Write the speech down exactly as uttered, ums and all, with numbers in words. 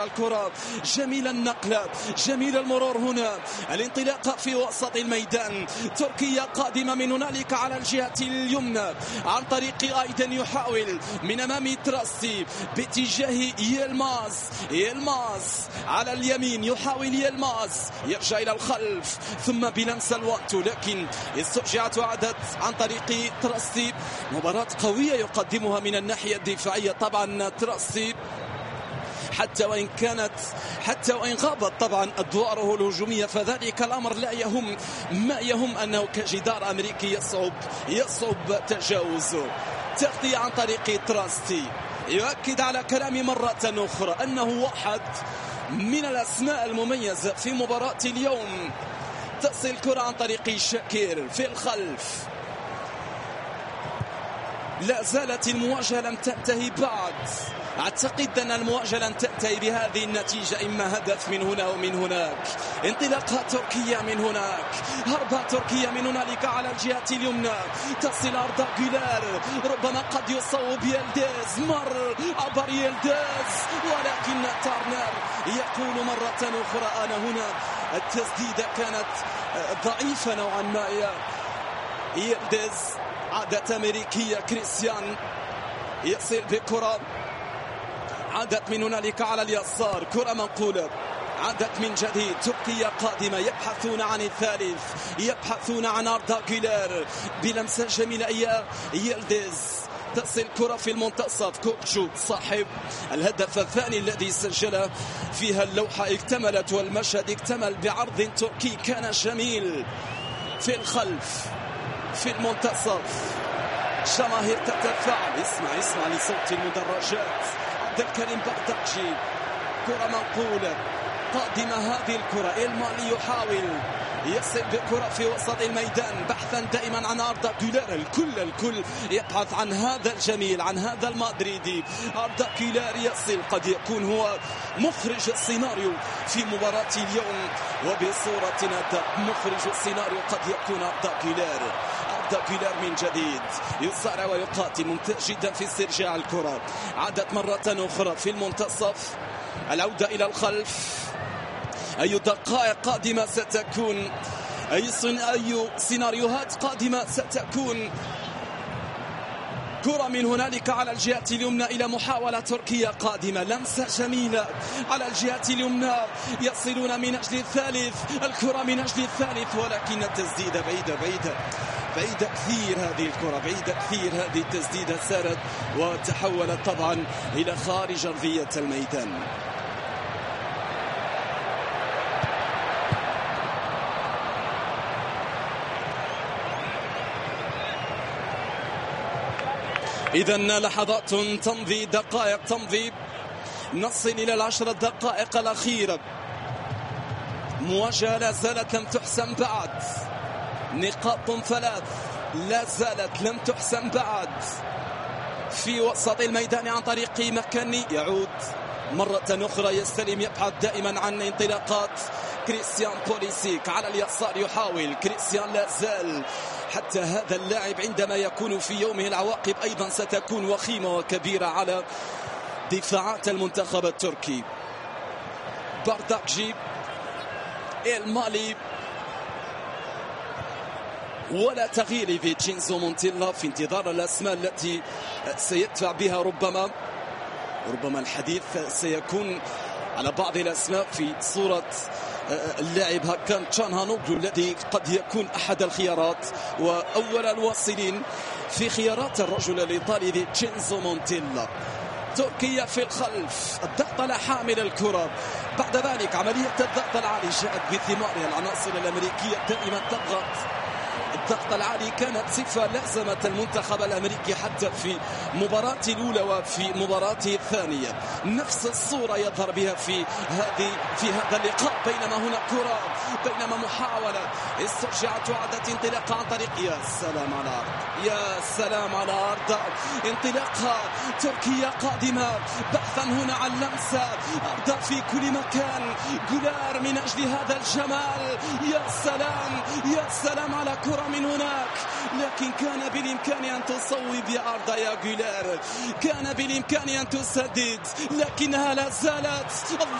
الكرة جميل النقل، جميل المرور هنا، الانطلاق في وسط الميدان. تركيا قادمة من هنالك على الجهة اليمنى عن طريق أيضا يحاول من أمام تراستي باتجاه يلماز. يلماز على اليمين يحاول يلماز يرجع إلى الخلف ثم بلمس الوقت، لكن استرجعت وعدت عن طريق تراستي. مباراة قوية يقدمها من الناحية الدفاعية طبعا تراستي، حتى وإن كانت حتى وإن غابت طبعا أدواره الهجومية، فذلك الأمر لا يهم. ما يهم أنه كجدار أمريكي يصعب يصعب تجاوزه. تغطية عن طريق تراستي يؤكد على كلامي مرة أخرى أنه واحد من الأسماء المميزة في مباراة اليوم. تصل الكرة عن طريق شاكير في الخلف. لا زالت المواجهة لم تنتهي بعد. أعتقد أن المواجهة لن تنتهي بهذه النتيجة، إما هدف من هنا ومن هناك. انطلاقها تركيا من هناك، هربا تركيا من هنالك على الجهة اليمنى. تصل أردا جولار، ربما قد يصوب يلدز، مر عبر يلدز، ولكن تارنر يقول مرة أخرى أنا هنا. التسديدة كانت ضعيفة نوعا ما. يلدز عادة أمريكية، كريستيان يصل بكرة، عادت من هنالك على اليسار، كرة منقولة، عادت من جديد. تركيا قادمة يبحثون عن الثالث، يبحثون عن أردا جولار بلمسة جميلة. يا يلدز تصل كرة في المنتصف. كوكتشوك صاحب الهدف الثاني الذي سجل فيها اللوحة اكتملت والمشهد اكتمل بعرض تركي كان جميل. في الخلف في المنتصف جماهير تتفاعل. اسمع اسمع لصوت المدرجات. عبد الكريم بغدادي، كرة منقولة قادمة هذه الكرة. المالي يحاول يصل بكرة في وسط الميدان بحثا دائما عن أردا جولار. الكل الكل يبحث عن هذا الجميل، عن هذا المدريدي. أردا جولار يصل، قد يكون هو مخرج السيناريو في مباراة اليوم، وبصورة أداء مخرج السيناريو قد يكون أردا جولار. أردا جولار من جديد يصارع ويقاتل، ممتاز جدا في استرجاع الكرة. عادت مرة أخرى في المنتصف، العودة إلى الخلف. أي دقائق قادمة ستكون، أي, أي سيناريوهات قادمة ستكون. كرة من هنالك على الجهة اليمنى إلى محاولة تركيا قادمة. لمسة جميلة على الجهة اليمنى، يصلون من أجل الثالث. الكرة من أجل الثالث، ولكن التسديدة بعيدة بعيدة بعيدة كثير. هذه الكرة بعيدة كثير. هذه التسديدة سارت وتحولت طبعا إلى خارج أرضية الميدان. إذن لحظات تمضي، دقائق تمضي، نصل إلى العشر دقائق الأخيرة. مواجهة لا زالت لم تحسم بعد، نقاط ثلاث لا زالت لم تحسم بعد. في وسط الميدان عن طريق مكاني، يعود مرة أخرى يستلم، يبحث دائما عن انطلاقات. كريستيان بوليسيك على اليسار يحاول. كريستيان لا زال، حتى هذا اللاعب عندما يكون في يومه العواقب أيضا ستكون وخيمة وكبيرة على دفاعات المنتخب التركي. بغدادي، المالي، ولا تغيير في جينزو مونتيلا في انتظار الأسماء التي سيدفع بها. ربما ربما الحديث سيكون على بعض الأسماء في صورة اللاعب هاكان تشانهانوغلو الذي قد يكون أحد الخيارات وأول الواصلين في خيارات الرجل الإيطالي جينزو مونتيلا. تركيا في الخلف، الضغط على حامل الكرة. بعد ذلك عملية الضغط العالي جاءت بثمارها. العناصر الأمريكية دائما تضغط. الضغط العالي كانت صفة لازمت المنتخب الأمريكي حتى في مباراته الأولى وفي مباراته الثانية. نفس الصورة يظهر بها في هذه في هذا اللقاء. بينما هنا كرة، بينما محاولة استرجعت وعدت انطلاقها عن طريق يا سلام على أرض، يا سلام على أرض. انطلاقها تركيا قادمة بحثا هنا عن لمسة. أرض في كل مكان. جولار من أجل هذا الجمال. يا سلام يا سلام على كرة أخرى من هناك، لكن كان بالإمكان أن تصوب يا أردا يا جولير، كان بالإمكان أن تسدد، لكنها لا زالت